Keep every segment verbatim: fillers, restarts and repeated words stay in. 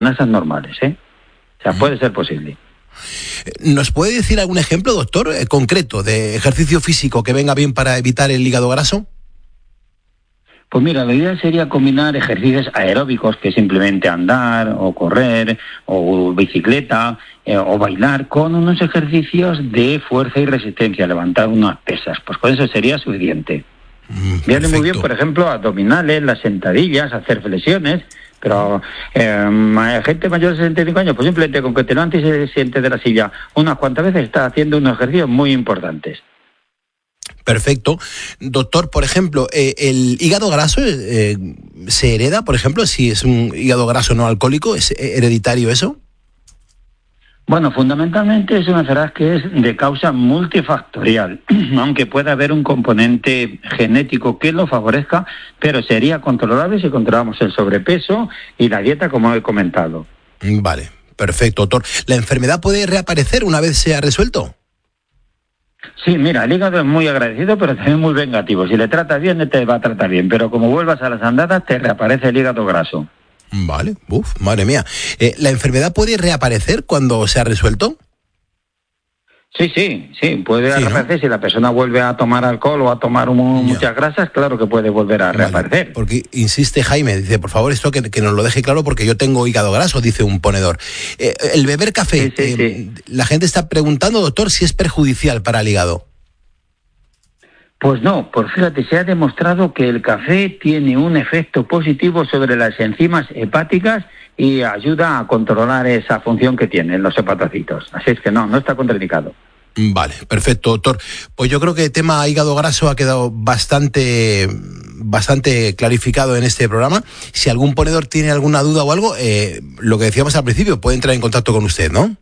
grasas normales, ¿eh? O sea, puede ser posible. ¿Nos puede decir algún ejemplo, doctor, eh, concreto de ejercicio físico que venga bien para evitar el hígado graso? Pues mira, la idea sería combinar ejercicios aeróbicos, que es simplemente andar o correr o bicicleta eh, o bailar, con unos ejercicios de fuerza y resistencia, levantar unas pesas. Pues con eso sería suficiente. Mm, Viene muy bien, por ejemplo, abdominales, las sentadillas, hacer flexiones, pero eh, gente mayor de sesenta y cinco años, pues simplemente con que te levantes y se siente de la silla unas cuantas veces, está haciendo unos ejercicios muy importantes. Perfecto. Doctor, por ejemplo, eh, ¿el hígado graso eh, se hereda, por ejemplo, si es un hígado graso no alcohólico? ¿Es hereditario eso? Bueno, fundamentalmente es una enfermedad que es de causa multifactorial, aunque pueda haber un componente genético que lo favorezca, pero sería controlable si controlamos el sobrepeso y la dieta, como he comentado. Vale, perfecto, doctor. ¿La enfermedad puede reaparecer una vez se ha resuelto? Sí, mira, el hígado es muy agradecido, pero también muy vengativo. Si le tratas bien, te va a tratar bien, pero como vuelvas a las andadas, te reaparece el hígado graso. Vale, uf, madre mía. Eh, ¿La enfermedad puede reaparecer cuando se ha resuelto? Sí, sí, sí, puede sí, reaparecer. ¿no? Si la persona vuelve a tomar alcohol o a tomar un, muchas grasas, claro que puede volver a vale, reaparecer. Porque insiste Jaime, dice, por favor, esto que, que nos lo deje claro porque yo tengo hígado graso, dice un ponedor. Eh, el beber café, sí, sí, eh, sí. La gente está preguntando, doctor, si es perjudicial para el hígado. Pues no, pues fíjate, se ha demostrado que el café tiene un efecto positivo sobre las enzimas hepáticas y ayuda a controlar esa función que tienen los hepatocitos. Así es que no, no está contraindicado. Vale, perfecto, doctor. Pues yo creo que el tema hígado graso ha quedado bastante, bastante clarificado en este programa. Si algún ponedor tiene alguna duda o algo, eh, lo que decíamos al principio, puede entrar en contacto con usted, ¿no?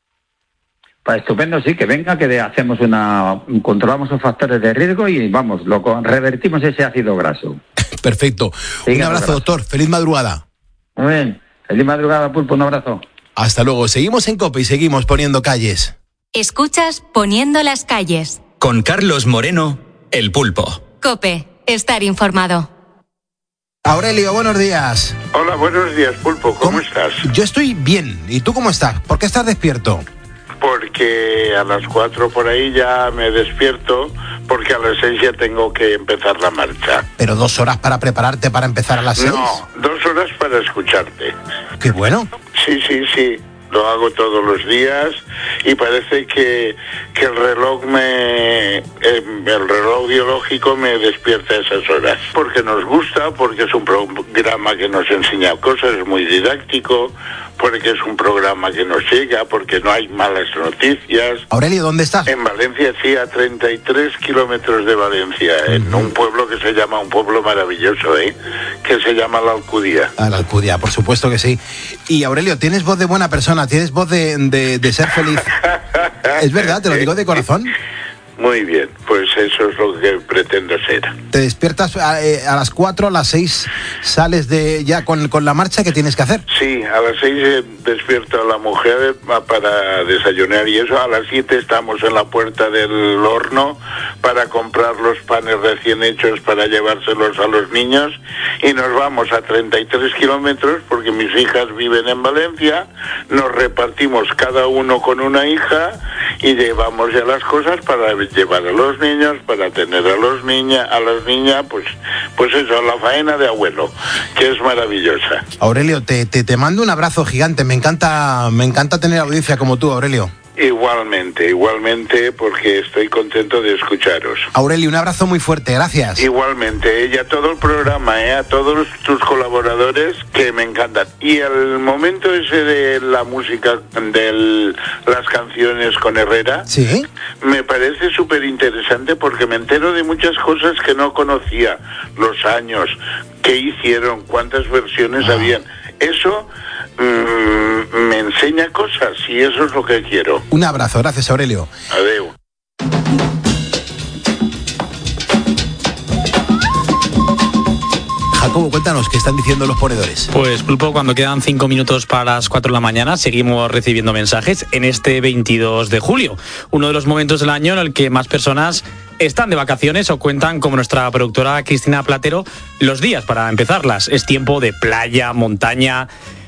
Pues estupendo, sí, que venga, que hacemos una, controlamos los factores de riesgo y vamos, lo revertimos ese ácido graso. Perfecto. Sí, un abrazo, doctor. Feliz madrugada. Muy bien. Feliz madrugada, Pulpo. Un abrazo. Hasta luego. Seguimos en COPE y seguimos poniendo calles. Escuchas Poniendo las calles. Con Carlos Moreno, El Pulpo. COPE. Estar informado. Aurelio, buenos días. Hola, buenos días, Pulpo. ¿Cómo, ¿Cómo estás? Yo estoy bien. ¿Y tú cómo estás? ¿Por qué estás despierto? Porque a las cuatro por ahí ya me despierto, porque a las seis ya tengo que empezar la marcha. ¿Pero dos horas para prepararte para empezar a las seis? No, dos horas para escucharte. ¡Qué bueno! Sí, sí, sí, lo hago todos los días y parece que, que el reloj me... Eh, el reloj biológico me despierta a esas horas. Porque nos gusta, porque es un programa que nos enseña cosas, es muy didáctico, porque es un programa que nos llega, porque no hay malas noticias. Aurelio, ¿dónde estás? En Valencia, sí, a treinta y tres kilómetros de Valencia, uh-huh. en un pueblo que se llama, un pueblo maravilloso, ¿eh? que se llama La Alcudia. Ah, La Alcudia, por supuesto que sí. Y Aurelio, tienes voz de buena persona, tienes voz de, de, de ser feliz. ¿Es verdad? ¿Te lo digo de corazón? Muy bien, pues eso es lo que pretendo ser. Te despiertas a, eh, a las cuatro, a las seis sales de ya con, con la marcha que tienes que hacer. Sí, a las seis eh, despierto a la mujer para desayunar y eso. A las siete estamos en la puerta del horno para comprar los panes recién hechos para llevárselos a los niños y nos vamos a treinta y tres kilómetros porque mis hijas viven en Valencia, nos repartimos cada uno con una hija y llevamos ya las cosas para llevar a los niños, para tener a los niñas, a las niñas, pues, pues eso, la faena de abuelo, que es maravillosa. Aurelio, te, te, te mando un abrazo gigante, me encanta, me encanta tener audiencia como tú, Aurelio. Igualmente, igualmente, porque estoy contento de escucharos. Aurelio, un abrazo muy fuerte, gracias. Igualmente, y a todo el programa, ¿eh? A todos tus colaboradores, que me encantan. Y el momento ese de la música, de las canciones con Herrera, ¿sí? Me parece súper interesante porque me entero de muchas cosas que no conocía, los años, qué hicieron, cuántas versiones ah. habían. Eso mmm, me enseña cosas y eso es lo que quiero. Un abrazo, gracias Aurelio. Adeu. Jacobo, cuéntanos, ¿qué están diciendo los ponedores? Pues, Pulpo, cuando quedan cinco minutos para las cuatro de la mañana, seguimos recibiendo mensajes en este veintidós de julio, uno de los momentos del año en el que más personas están de vacaciones o cuentan, como nuestra productora Cristina Platero, los días para empezarlas. Es tiempo de playa, montaña,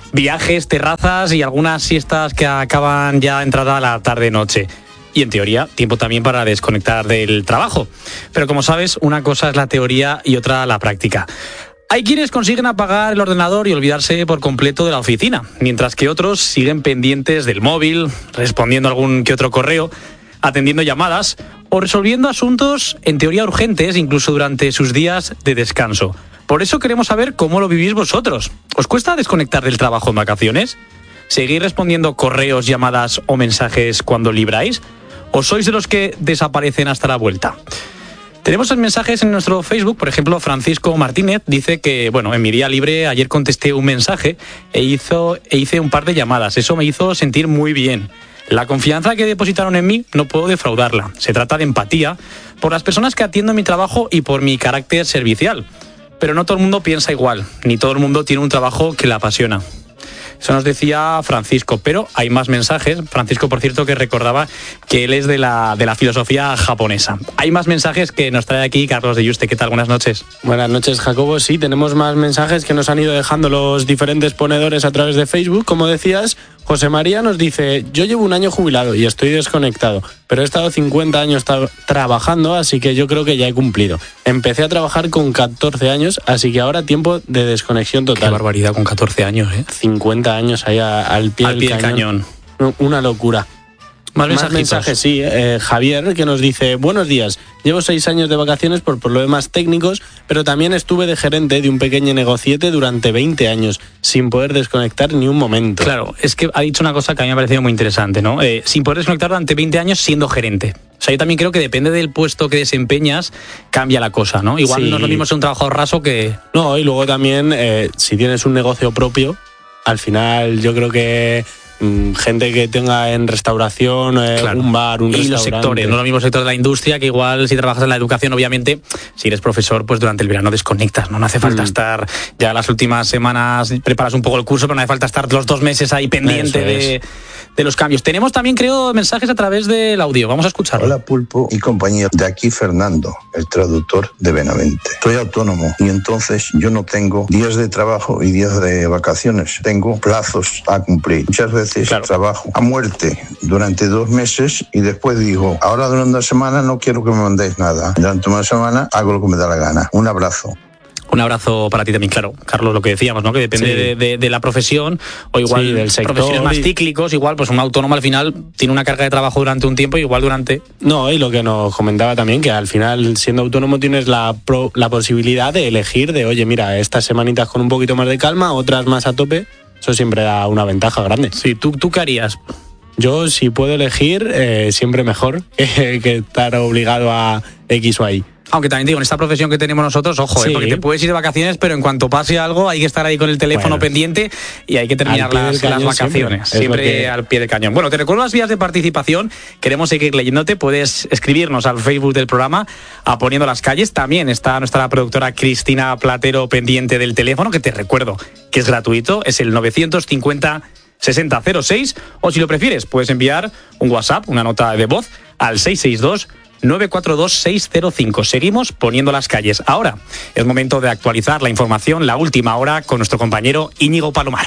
Viajes, terrazas y algunas siestas que acaban ya entrada la tarde-noche. Y en teoría, tiempo también para desconectar del trabajo. Pero como sabes, una cosa es la teoría y otra la práctica. Hay quienes consiguen apagar el ordenador y olvidarse por completo de la oficina, mientras que otros siguen pendientes del móvil, respondiendo algún que otro correo, atendiendo llamadas o resolviendo asuntos en teoría urgentes, incluso durante sus días de descanso. Por eso queremos saber cómo lo vivís vosotros. ¿Os cuesta desconectar del trabajo en vacaciones? ¿Seguís respondiendo correos, llamadas o mensajes cuando libráis? ¿O sois de los que desaparecen hasta la vuelta? Tenemos mensajes en nuestro Facebook. Por ejemplo, Francisco Martínez dice que, bueno, en mi día libre ayer contesté un mensaje e, hizo, e hice un par de llamadas. Eso me hizo sentir muy bien. La confianza que depositaron en mí no puedo defraudarla. Se trata de empatía por las personas que atiendo en mi trabajo y por mi carácter servicial. Pero no todo el mundo piensa igual, ni todo el mundo tiene un trabajo que le apasiona. Eso nos decía Francisco, pero hay más mensajes. Francisco, por cierto, que recordaba que él es de la, de la filosofía japonesa. Hay más mensajes que nos trae aquí Carlos de Yuste. ¿Qué tal? Buenas noches. Buenas noches, Jacobo. Sí, tenemos más mensajes que nos han ido dejando los diferentes ponedores a través de Facebook. Como decías, José María nos dice: yo llevo un año jubilado y estoy desconectado, pero he estado cincuenta años tra- trabajando, así que yo creo que ya he cumplido. Empecé a trabajar con catorce años, así que ahora tiempo de desconexión total. Qué barbaridad, con catorce años, ¿eh? cincuenta años ahí a, al pie, al del, pie cañón. del cañón. Una locura. Más, Más mensajes, sí. Eh, Javier, que nos dice: buenos días, llevo seis años de vacaciones por problemas técnicos, pero también estuve de gerente de un pequeño negociete durante veinte años, sin poder desconectar ni un momento. Claro, es que ha dicho una cosa que a mí me ha parecido muy interesante, ¿no? Eh, sin poder desconectar durante veinte años siendo gerente. O sea, yo también creo que depende del puesto que desempeñas, cambia la cosa, ¿no? Igual sí. No es lo mismo ser un trabajador raso que... No, y luego también, eh, si tienes un negocio propio, al final yo creo que... gente que tenga en restauración, eh, claro. un bar, un y restaurante. Y los sectores, no lo mismo sector de la industria, que igual si trabajas en la educación, obviamente, si eres profesor, pues durante el verano desconectas, ¿no? No hace falta mm. estar, ya las últimas semanas preparas un poco el curso, pero no hace falta estar los dos meses ahí pendiente de, de los cambios. Tenemos también, creo, mensajes a través del audio. Vamos a escucharlo. Hola, Pulpo y compañía. De aquí Fernando, el traductor de Benavente. Soy autónomo y entonces yo no tengo días de trabajo y días de vacaciones. Tengo plazos a cumplir. Muchas veces Claro. trabajo a muerte durante dos meses y después digo, ahora durante una semana no quiero que me mandéis nada. Durante una semana hago lo que me da la gana. Un abrazo. Un abrazo para ti también, claro, Carlos, lo que decíamos, ¿no? Que depende sí. de, de, de la profesión, o igual sí, del sector, profesiones más cíclicos, igual pues un autónomo al final tiene una carga de trabajo durante un tiempo, igual durante... No, y lo que nos comentaba también, que al final siendo autónomo tienes la, pro, la posibilidad de elegir de, oye, mira, estas semanitas con un poquito más de calma, otras más a tope. Eso siempre da una ventaja grande. Sí, ¿tú, tú qué harías? Yo, si puedo elegir, eh, siempre mejor que, que estar obligado a X o Y. Aunque también digo, en esta profesión que tenemos nosotros, ojo, sí. eh, porque te puedes ir de vacaciones, pero en cuanto pase algo hay que estar ahí con el teléfono bueno, pendiente y hay que terminar las, las vacaciones. Siempre, siempre que... al pie del cañón. Bueno, te recuerdo las vías de participación. Queremos seguir leyéndote. Puedes escribirnos al Facebook del programa a Poniendo las Calles. También está nuestra productora Cristina Platero pendiente del teléfono, que te recuerdo que es gratuito. Es el novecientos cincuenta sesenta cero seis. O si lo prefieres, puedes enviar un WhatsApp, una nota de voz, al seis seis dos nueve cuatro dos seis cero cinco. Seguimos Poniendo las Calles. Ahora es momento de actualizar la información, la última hora, con nuestro compañero Íñigo Palomar.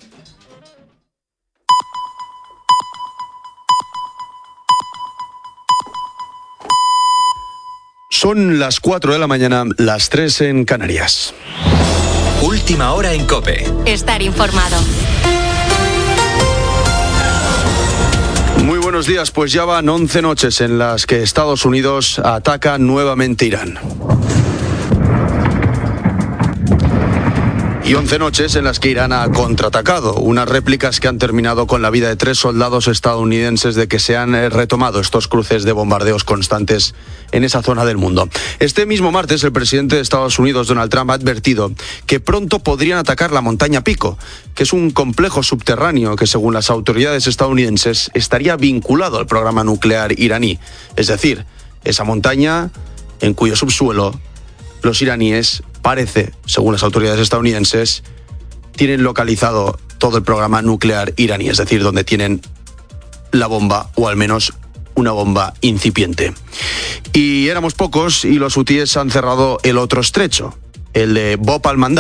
Son las cuatro de la mañana, las tres en Canarias. Última hora en COPE. Estar informado. Muy buenos días, pues ya van once noches en las que Estados Unidos ataca nuevamente Irán. Y once noches en las que Irán ha contraatacado, unas réplicas que han terminado con la vida de tres soldados estadounidenses de que se han retomado estos cruces de bombardeos constantes en esa zona del mundo. Este mismo martes, el presidente de Estados Unidos, Donald Trump, ha advertido que pronto podrían atacar la montaña Pico, que es un complejo subterráneo que, según las autoridades estadounidenses, estaría vinculado al programa nuclear iraní. Es decir, esa montaña en cuyo subsuelo los iraníes, parece, según las autoridades estadounidenses, tienen localizado todo el programa nuclear iraní, es decir, donde tienen la bomba, o al menos una bomba incipiente. Y éramos pocos y los hutíes han cerrado el otro estrecho, el de Bab al-Mandab,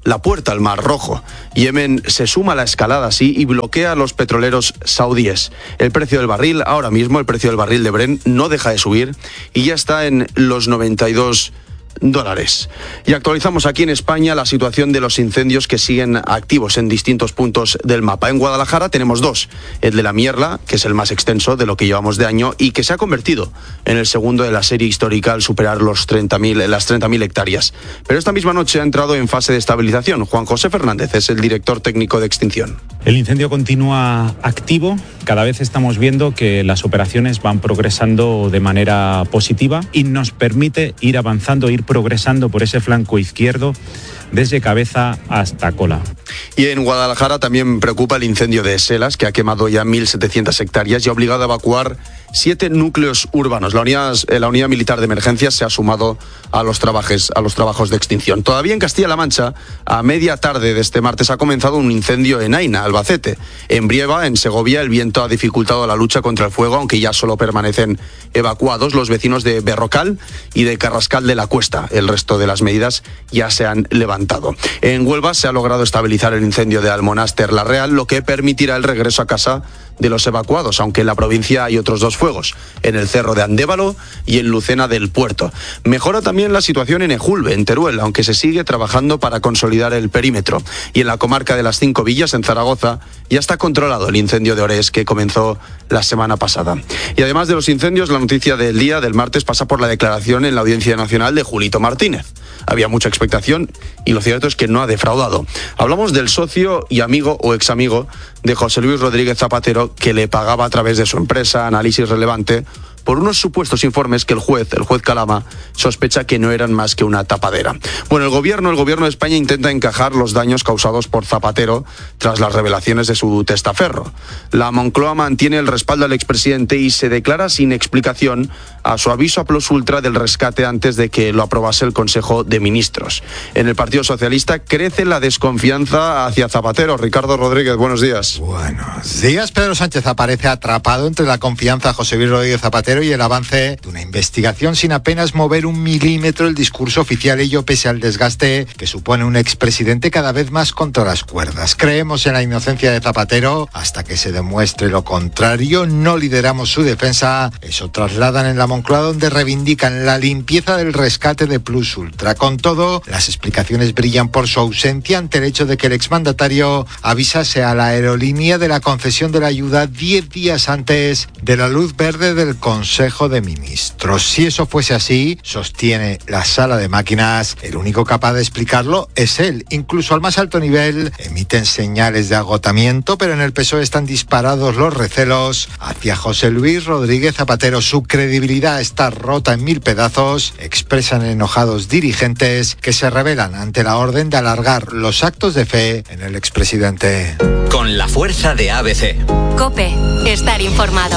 la puerta al Mar Rojo. Yemen se suma a la escalada así y bloquea a los petroleros saudíes. El precio del barril, ahora mismo el precio del barril de Brent no deja de subir y ya está en los noventa y dos dólares. Y actualizamos aquí en España la situación de los incendios que siguen activos en distintos puntos del mapa. En Guadalajara tenemos dos, el de la Mierla, que es el más extenso de lo que llevamos de año y que se ha convertido en el segundo de la serie histórica al superar los treinta mil, las treinta mil hectáreas. Pero esta misma noche ha entrado en fase de estabilización. Juan José Fernández es el director técnico de extinción. El incendio continúa activo. Cada vez estamos viendo que las operaciones van progresando de manera positiva y nos permite ir avanzando, ir progresando por ese flanco izquierdo desde cabeza hasta cola. Y en Guadalajara también preocupa el incendio de Selas, que ha quemado ya mil setecientas hectáreas y ha obligado a evacuar siete núcleos urbanos. La unidad, la unidad militar de emergencias se ha sumado a los trabajos, a los trabajos de extinción. Todavía en Castilla-La Mancha, a media tarde de este martes ha comenzado un incendio en Aina, Albacete. En Brieva, en Segovia, el viento ha dificultado la lucha contra el fuego, aunque ya solo permanecen evacuados los vecinos de Berrocal y de Carrascal de la Cuesta. El resto de las medidas ya se han levantado. En Huelva se ha logrado estabilizar el incendio de Almonaster La Real, lo que permitirá el regreso a casa de los evacuados, aunque en la provincia hay otros dos fuegos, en el Cerro de Andévalo y en Lucena del Puerto. Mejora también la situación en Ejulbe, en Teruel, aunque se sigue trabajando para consolidar el perímetro. Y en la comarca de las Cinco Villas, en Zaragoza, ya está controlado el incendio de Orés que comenzó la semana pasada. Y además de los incendios, la noticia del día del martes pasa por la declaración en la Audiencia Nacional de Julito Martínez. Había mucha expectación y lo cierto es que no ha defraudado. Hablamos del socio y amigo o examigo de José Luis Rodríguez Zapatero, que le pagaba a través de su empresa Análisis Relevante por unos supuestos informes que el juez, el juez Calama, sospecha que no eran más que una tapadera. Bueno, el gobierno, el gobierno de España intenta encajar los daños causados por Zapatero tras las revelaciones de su testaferro. La Moncloa mantiene el respaldo al expresidente y se declara sin explicación a su aviso a plus ultra del rescate antes de que lo aprobase el Consejo de Ministros. En el Partido Socialista crece la desconfianza hacia Zapatero. Ricardo Rodríguez, buenos días. Buenos días. Pedro Sánchez aparece atrapado entre la confianza a José Luis Rodríguez Zapatero y el avance de una investigación sin apenas mover un milímetro el discurso oficial, ello pese al desgaste que supone un expresidente cada vez más contra las cuerdas. Creemos en la inocencia de Zapatero hasta que se demuestre lo contrario. No lideramos su defensa. Eso trasladan en la Moncloa, donde reivindican la limpieza del rescate de Plus Ultra. Con todo, las explicaciones brillan por su ausencia ante el hecho de que el exmandatario avisase a la aerolínea de la concesión de la ayuda diez días antes de la luz verde del Consejo de Ministros. Si eso fuese así, sostiene la sala de máquinas, el único capaz de explicarlo es él. Incluso al más alto nivel emiten señales de agotamiento, pero en el P S O E están disparados los recelos hacia José Luis Rodríguez Zapatero. Su credibilidad está rota en mil pedazos, expresan enojados dirigentes que se rebelan ante la orden de alargar los actos de fe en el expresidente. Con la fuerza de A B C. COPE, estar informado.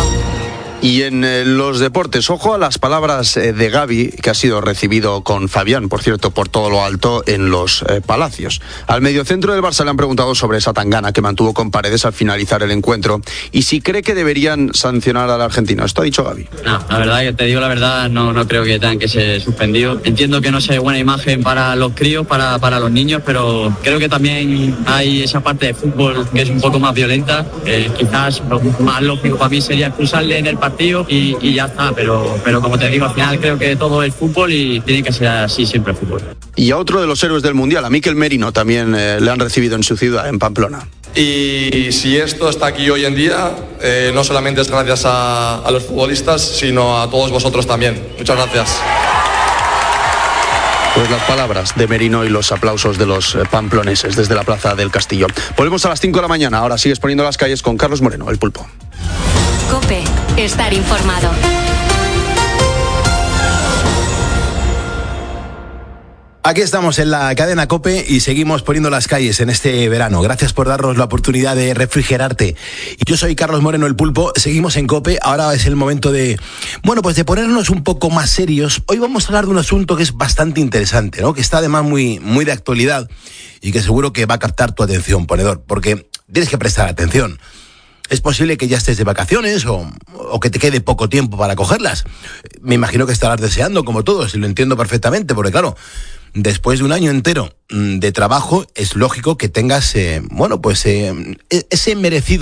Y en eh, los deportes, ojo a las palabras eh, de Gavi, que ha sido recibido con Fabián, por cierto, por todo lo alto en los eh, Palacios. Al mediocentro del Barça le han preguntado sobre esa tangana que mantuvo con Paredes al finalizar el encuentro y si cree que deberían sancionar al argentino. Esto ha dicho Gavi. No, la verdad, que te digo la verdad, no, no creo que tengan que ser suspendidos. Entiendo que no sea buena imagen para los críos, para, para los niños, pero creo que también hay esa parte de fútbol que es un poco más violenta. Eh, quizás lo más lógico para mí sería expulsarle en el partido Y, y ya está, pero, pero como te digo, al final creo que todo es fútbol y tiene que ser así siempre el fútbol. Y a otro de los héroes del Mundial, a Mikel Merino, también eh, le han recibido en su ciudad, en Pamplona. Y si esto está aquí hoy en día, eh, no solamente es gracias a, a los futbolistas, sino a todos vosotros también. Muchas gracias. Pues las palabras de Merino y los aplausos de los pamploneses desde la Plaza del Castillo. Volvemos a las cinco de la mañana, ahora sigues poniendo las calles con Carlos Moreno, el Pulpo. COPE, estar informado. Aquí estamos en la cadena COPE y seguimos poniendo las calles en este verano. Gracias por darnos la oportunidad de refrigerarte. Y yo soy Carlos Moreno, el Pulpo. Seguimos en COPE. Ahora es el momento de, bueno, pues de ponernos un poco más serios. Hoy vamos a hablar de un asunto que es bastante interesante, ¿no? Que está además muy, muy de actualidad y que seguro que va a captar tu atención, ponedor, porque tienes que prestar atención. Es posible que ya estés de vacaciones o, o que te quede poco tiempo para cogerlas. Me imagino que estarás deseando, como todos, y lo entiendo perfectamente, porque claro, después de un año entero de trabajo, es lógico que tengas, eh, bueno, pues eh, ese merecido